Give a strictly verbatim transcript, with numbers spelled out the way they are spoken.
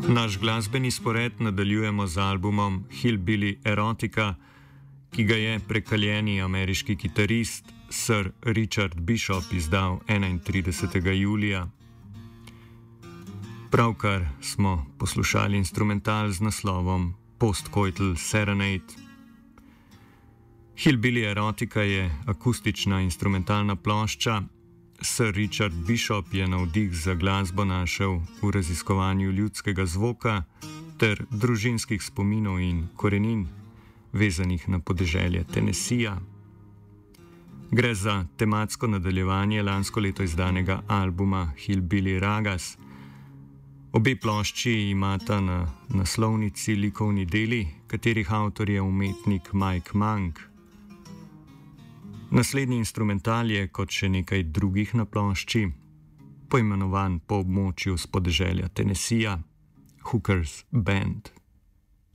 Naš glasbeni spored nadaljujemo z albumom Hillbilly Erotica, ki ga je prekaljeni ameriški kitarist Sir Richard Bishop izdal enaintridesetega julija. Pravkar smo poslušali instrumental z naslovom Postcoital Serenade. Hillbilly Erotica je akustična instrumentalna plošča. Sir Richard Bishop je navdih za glasbo našel v raziskovanju ljudskega zvoka ter družinskih spominov in korenin, vezanih na podeželje Tennesseeja. Gre za tematsko nadaljevanje lansko leto izdanega albuma Hillbilly Ragas. Obe plošči imata na naslovnici likovni deli, katerih avtor je umetnik Mike Monk. Naslednji instrumental je, kot še nekaj drugih na plošči, poimenovan po območju s podeželja Tennesseeja, Hooker's Band.